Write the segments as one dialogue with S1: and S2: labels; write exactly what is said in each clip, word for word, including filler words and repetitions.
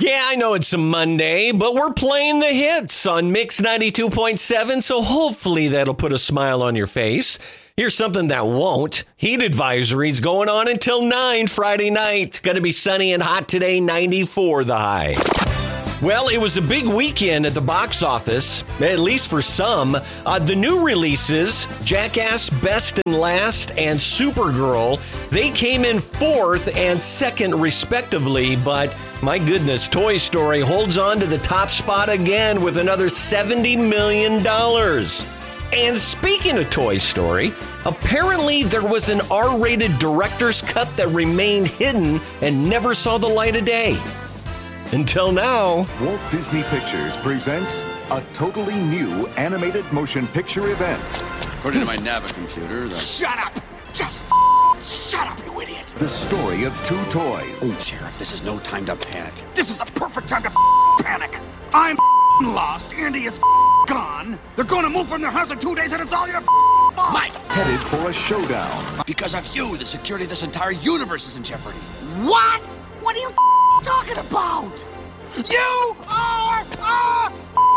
S1: Yeah, I know it's a Monday, but we're playing the hits on Mix ninety-two point seven, so hopefully that'll put a smile on your face. Here's something that won't. Heat advisories going on until nine Friday night. It's going to be sunny and hot today, ninety-four the high. Well, it was a big weekend at the box office, at least for some. Uh, the new releases, Jackass Best and Last and Supergirl, they came in fourth and second respectively, but my goodness, Toy Story holds on to the top spot again with another seventy million dollars. And speaking of Toy Story, apparently there was an R-rated director's cut that remained hidden and never saw the light of day. Until now.
S2: Walt Disney Pictures presents a totally new animated motion picture event.
S3: According to my Nava computer, the...
S4: Shut up! Just f- shut up, you idiot!
S2: The story of two toys.
S3: Oh, Sheriff, this is no time to panic.
S4: This is the perfect time to f- panic. I'm f- lost. Andy is f- gone. They're going to move from their house in two days, and it's all your f- fault.
S3: Mike!
S2: Headed for a showdown.
S3: Because of you, the security of this entire universe is in jeopardy.
S4: What? What are you f- talking about? You are a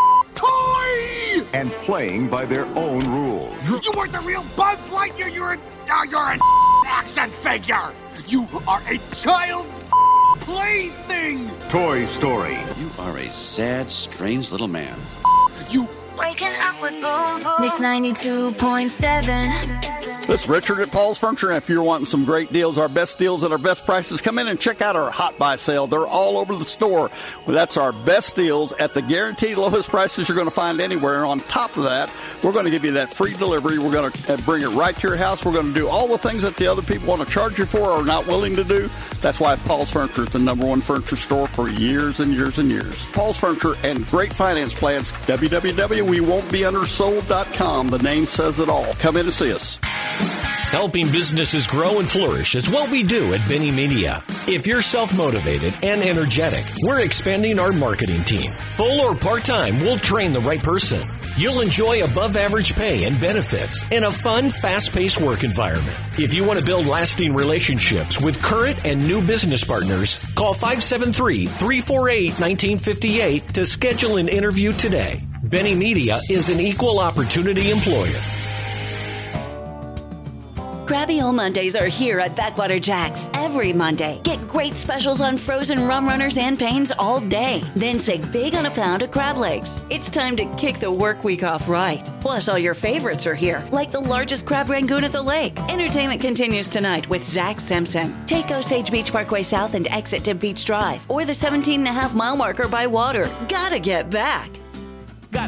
S4: toy!
S2: And playing by their own rules.
S4: You weren't the real Buzz Lightyear. You're an, uh, you're an action figure. You are a child's plaything.
S2: Toy Story.
S3: You are a sad, strange little man.
S4: You.
S5: Waking up with boom boom. Mix ninety-two point seven.
S6: This is Richard at Paul's Furniture, and if you're wanting some great deals, our best deals at our best prices, come in and check out our Hot Buy sale. They're all over the store. Well, that's our best deals at the guaranteed lowest prices you're going to find anywhere. And on top of that, we're going to give you that free delivery. We're going to bring it right to your house. We're going to do all the things that the other people want to charge you for or are not willing to do. That's why Paul's Furniture is the number one furniture store for years and years and years. Paul's Furniture and great finance plans. w w w dot we won't be undersold dot com. The name says it all. Come in and see us.
S1: Helping businesses grow and flourish is what we do at Benny Media. If you're self-motivated and energetic, we're expanding our marketing team. Full or part-time, we'll train the right person. You'll enjoy above-average pay and benefits in a fun, fast-paced work environment. If you want to build lasting relationships with current and new business partners, call five seven three, three four eight, one nine five eight to schedule an interview today. Benny Media is an equal opportunity employer.
S7: Crabby Old Mondays are here at Backwater Jack's every Monday. Get great specials on frozen rum runners and panes all day. Then save big on a pound of crab legs. It's time to kick the work week off right. Plus, all your favorites are here, like the largest crab rangoon at the lake. Entertainment continues tonight with Zach Simpson. Take Osage Beach Parkway South and exit to Beach Drive, or the seventeen and a half mile marker by water. Gotta get back.